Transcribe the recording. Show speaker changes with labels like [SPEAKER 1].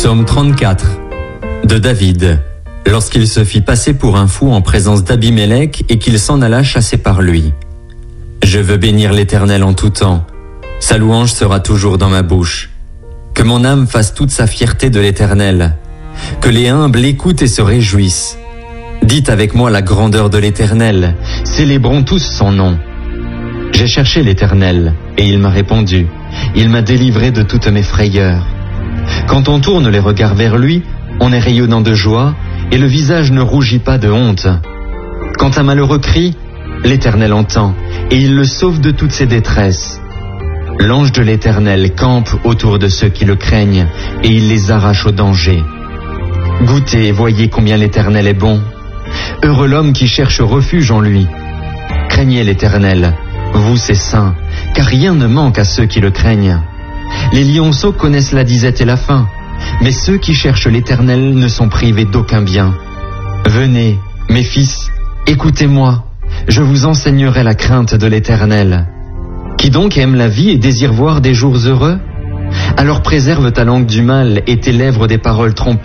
[SPEAKER 1] Psaume 34 de David, lorsqu'il se fit passer pour un fou en présence d'Abimélec et qu'il s'en alla chasser par lui. Je veux bénir l'Éternel en tout temps. Sa louange sera toujours dans ma bouche. Que mon âme fasse toute sa fierté de l'Éternel. Que les humbles l'écoutent et se réjouissent. Dites avec moi la grandeur de l'Éternel. Célébrons tous son nom. J'ai cherché l'Éternel et il m'a répondu. Il m'a délivré de toutes mes frayeurs. Quand on tourne les regards vers lui, on est rayonnant de joie et le visage ne rougit pas de honte. Quand un malheureux crie, l'Éternel entend et il le sauve de toutes ses détresses. L'ange de l'Éternel campe autour de ceux qui le craignent et il les arrache au danger. Goûtez et voyez combien l'Éternel est bon. Heureux l'homme qui cherche refuge en lui. Craignez l'Éternel, vous ses saints, car rien ne manque à ceux qui le craignent. Les lionceaux connaissent la disette et la faim, mais ceux qui cherchent l'Éternel ne sont privés d'aucun bien. Venez, mes fils, écoutez-moi, je vous enseignerai la crainte de l'Éternel. Qui donc aime la vie et désire voir des jours heureux? Alors préserve ta langue du mal et tes lèvres des paroles trompeuses.